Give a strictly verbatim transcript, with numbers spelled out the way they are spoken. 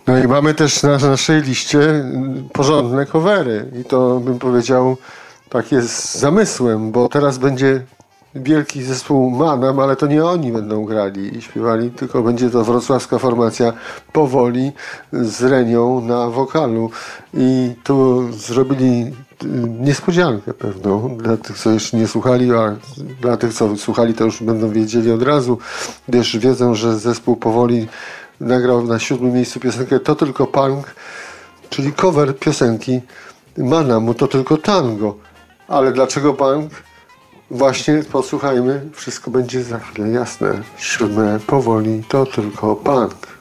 No i mamy też na naszej liście porządne covery i to bym powiedział takie z zamysłem, bo teraz będzie wielki zespół Manam, ale to nie oni będą grali i śpiewali, tylko będzie to wrocławska formacja Powoli z Renią na wokalu i tu zrobili niespodziankę pewną dla tych, co jeszcze nie słuchali, a dla tych, co słuchali, to już będą wiedzieli od razu, gdyż wiedzą, że zespół Powoli nagrał na siódmym miejscu piosenkę To Tylko Punk, czyli cover piosenki Manamu To Tylko Tango. Ale dlaczego punk? Właśnie posłuchajmy, wszystko będzie za chwilę jasne. Siódme Powoli To Tylko Punk.